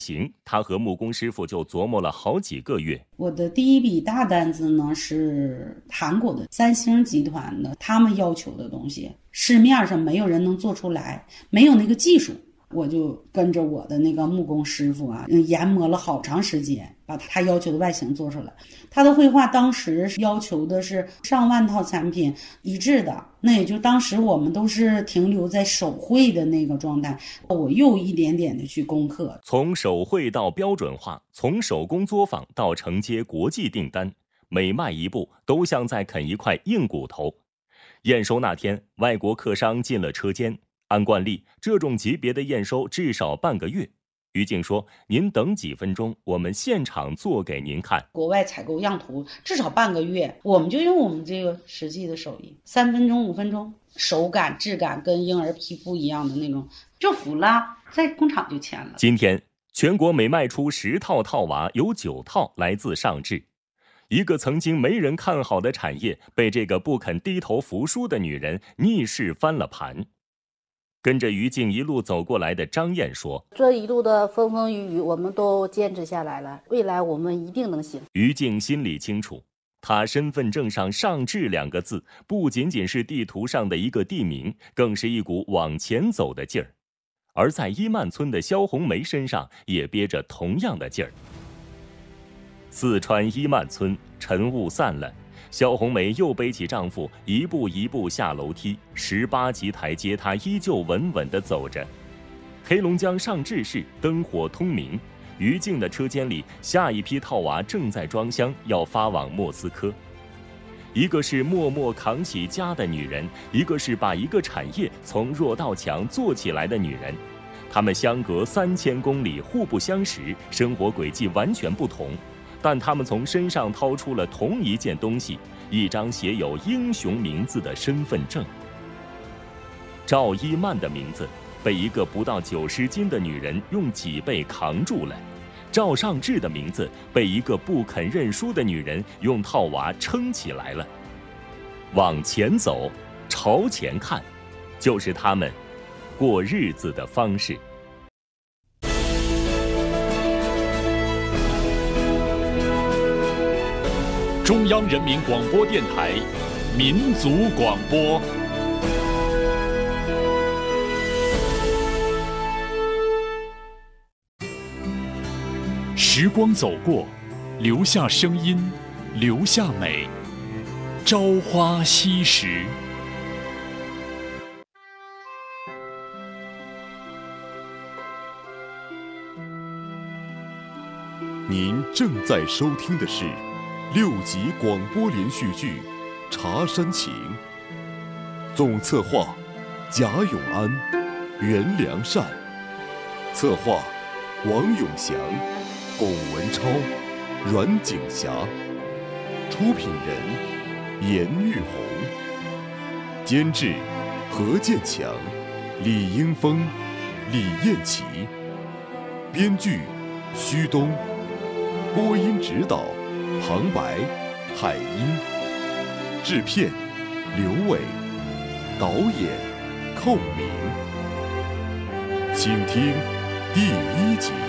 行，他和木工师傅就琢磨了好几个月。 我的第一笔大单子呢是韩国的三星集团的，他们要求的东西市面上没有人能做出来，没有那个技术。我就跟着我的那个木工师傅啊，研磨了好长时间，把他要求的外形做出来。他的绘画当时要求的是上万套产品一致的，那也就当时我们都是停留在手绘的那个状态。我又一点点的去攻克， 从手绘到标准化，从手工作坊到承接国际订单，每迈一步都像在啃一块硬骨头。验收那天，外国客商进了车间。按惯例，这种级别的验收至少半个月。于静说：“您等几分钟，我们现场做给您看。” 国外采购样图至少半个月，我们就用我们这个实际的手艺，3分钟5分钟，手感质感跟婴儿皮肤一样的那种，就服了，在工厂就签了。 今天全国每卖出10套套娃，有9套来自上智。一个曾经没人看好的产业，被这个不肯低头服输的女人逆势翻了盘。跟着于静一路走过来的张燕说：“ 这一路的风风雨雨，我们都坚持下来了，未来我们一定能行。” 于静心里清楚，她身份证上上智2个字，不仅仅是地图上的一个地名，更是一股往前走的劲儿。而在伊曼村的肖红梅身上也憋着同样的劲儿。四川伊曼村，晨雾散了，肖红梅又背起丈夫，一步一步下楼梯，18级台阶，她依旧稳稳地走着。黑龙江上智市灯火通明，于静的车间里，下一批套娃正在装箱，要发往莫斯科。一个是默默扛起家的女人，一个是把一个产业从弱到强做起来的女人。她们相隔3000公里，互不相识，生活轨迹完全不同。但他们从身上掏出了同一件东西，一张写有英雄名字的身份证。赵一曼的名字被一个不到90斤的女人用脊背扛住了，赵尚志的名字被一个不肯认输的女人用套娃撑起来了。往前走，朝前看，就是他们过日子的方式。 中央人民广播电台民族广播。时光走过，留下声音，留下美。朝花夕拾。 您正在收听的是6集广播连续剧《茶山情》，总策划贾永安、袁良善，策划王永祥、龚文超、阮景霞，出品人严玉红，监制何建强、李英峰、李艳琪，编剧徐东，播音指导旁白海英，制片刘伟，导演寇明。请听第1集。